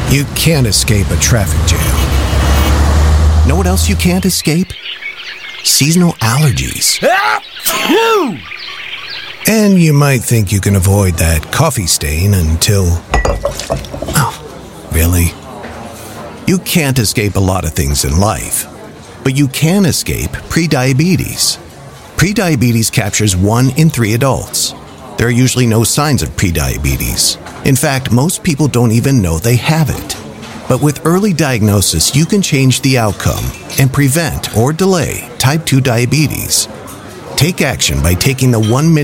You can't escape a traffic jam. Know what else you can't escape? Seasonal allergies. And you might think you can avoid that coffee stain until... Oh, really? You can't escape a lot of things in life, but you can escape prediabetes. Prediabetes captures 1 in 3 adults. There are usually no signs of prediabetes. In fact, most people don't even know they have it. But with early diagnosis, you can change the outcome and prevent or delay type 2 diabetes. Take action by taking the 1-minute